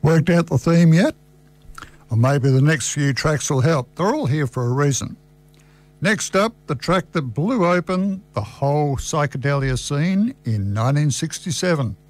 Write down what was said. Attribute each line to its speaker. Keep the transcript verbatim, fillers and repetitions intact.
Speaker 1: Worked out the theme yet? Or maybe the next few tracks will help. They're all here for a reason. Next up, the track that blew open the whole psychedelia scene in nineteen sixty-seven.